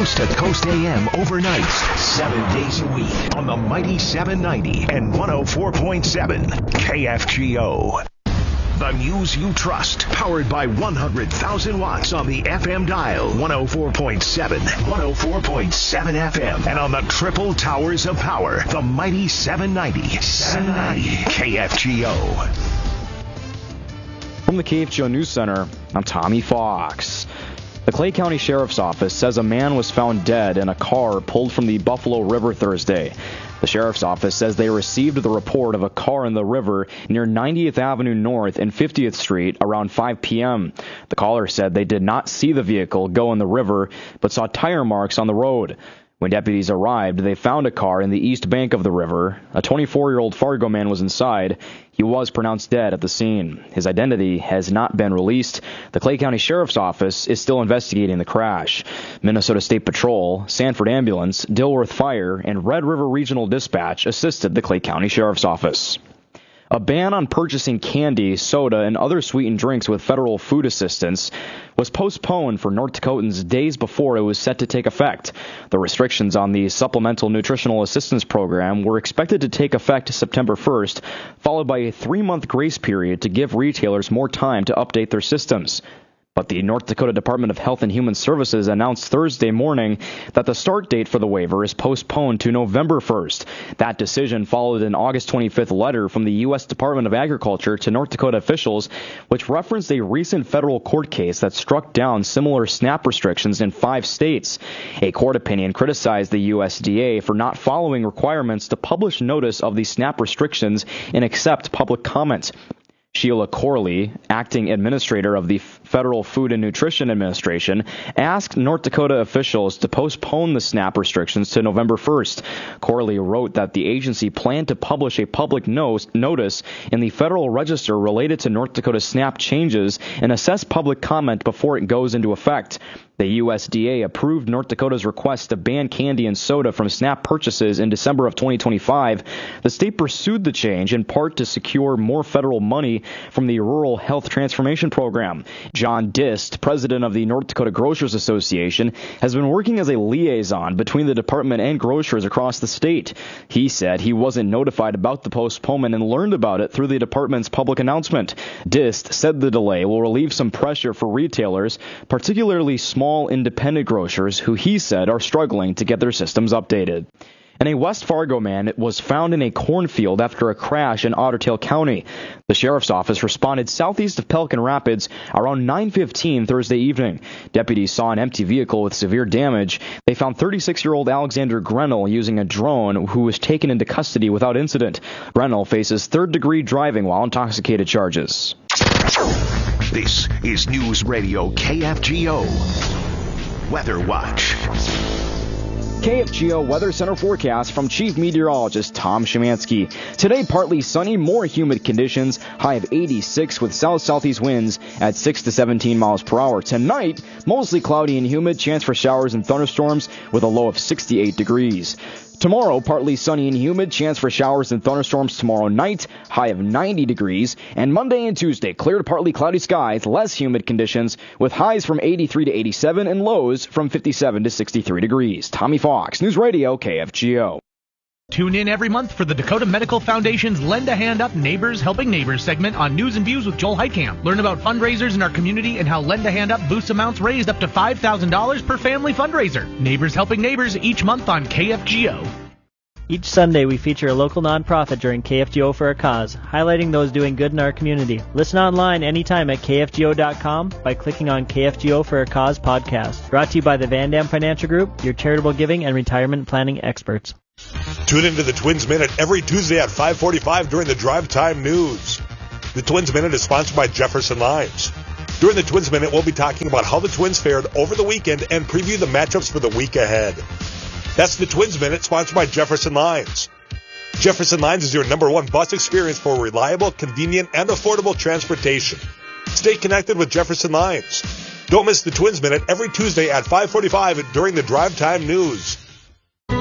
Coast to Coast AM overnights, 7 days a week on the mighty 790 and 104.7 KFGO. The news you trust, powered by 100,000 watts on the FM dial, 104.7, 104.7 FM, and on the triple towers of power, the mighty 790 KFGO. From the KFGO News Center, I'm Tommy Fox. The Clay County Sheriff's Office says a man was found dead in a car pulled from the Buffalo River Thursday. The Sheriff's Office says they received the report of a car in the river near 90th Avenue North and 50th Street around 5 p.m. The caller said they did not see the vehicle go in the river, but saw tire marks on the road. When deputies arrived, they found a car in the east bank of the river. A 24-year-old Fargo man was inside. He was pronounced dead at the scene. His identity has not been released. The Clay County Sheriff's Office is still investigating the crash. Minnesota State Patrol, Sanford Ambulance, Dilworth Fire, and Red River Regional Dispatch assisted the Clay County Sheriff's Office. A ban on purchasing candy, soda, and other sweetened drinks with federal food assistance was postponed for North Dakotans days before it was set to take effect. The restrictions on the Supplemental Nutritional Assistance Program were expected to take effect September 1st, followed by a 3-month grace period to give retailers more time to update their systems. But the North Dakota Department of Health and Human Services announced Thursday morning that the start date for the waiver is postponed to November 1st. That decision followed an August 25th letter from the U.S. Department of Agriculture to North Dakota officials, which referenced a recent federal court case that struck down similar SNAP restrictions in 5 states. A court opinion criticized the USDA for not following requirements to publish notice of the SNAP restrictions and accept public comment. Sheila Corley, acting administrator of the Federal Food and Nutrition Administration, asked North Dakota officials to postpone the SNAP restrictions to November 1st. Corley wrote that the agency planned to publish a public notice in the Federal Register related to North Dakota SNAP changes and assess public comment before it goes into effect. The USDA approved North Dakota's request to ban candy and soda from SNAP purchases in December of 2025. The state pursued the change in part to secure more federal money from the Rural Health Transformation Program. John Dist, president of the North Dakota Grocers Association, has been working as a liaison between the department and grocers across the state. He said he wasn't notified about the postponement and learned about it through the department's public announcement. Dist said the delay will relieve some pressure for retailers, particularly small independent grocers who he said are struggling to get their systems updated. And a West Fargo man was found in a cornfield after a crash in Otter Tail County. The sheriff's office responded southeast of Pelican Rapids around 9:15 Thursday evening. Deputies saw an empty vehicle with severe damage. They found 36-year-old Alexander Grenell using a drone, who was taken into custody without incident. Grenell faces third-degree driving while intoxicated charges. This is News Radio KFGO Weather Watch. KFGO Weather Center forecast from Chief Meteorologist Tom Szymanski. Today, partly sunny, more humid conditions, high of 86 with south-southeast winds at 6 to 17 miles per hour. Tonight, mostly cloudy and humid, chance for showers and thunderstorms with a low of 68 degrees. Tomorrow, partly sunny and humid, chance for showers and thunderstorms tomorrow night, high of 90 degrees. And Monday and Tuesday, clear to partly cloudy skies, less humid conditions, with highs from 83 to 87 and lows from 57 to 63 degrees. Tommy Fox, News Radio, KFGO. Tune in every month for the Dakota Medical Foundation's Lend a Hand Up Neighbors Helping Neighbors segment on News and Views with Joel Heitkamp. Learn about fundraisers in our community and how Lend a Hand Up boosts amounts raised up to $5,000 per family fundraiser. Neighbors Helping Neighbors each month on KFGO. Each Sunday, we feature a local nonprofit during KFGO for a Cause, highlighting those doing good in our community. Listen online anytime at KFGO.com by clicking on KFGO for a Cause podcast. Brought to you by the Van Dam Financial Group, your charitable giving and retirement planning experts. Tune into the Twins Minute every Tuesday at 5:45 during the Drive Time News. The Twins Minute is sponsored by Jefferson Limes. During the Twins Minute, we'll be talking about how the Twins fared over the weekend and preview the matchups for the week ahead. That's the Twins Minute, sponsored by Jefferson Limes. Jefferson Limes is your #1 bus experience for reliable, convenient, and affordable transportation. Stay connected with Jefferson Limes. Don't miss the Twins Minute every Tuesday at 5:45 during the Drive Time News.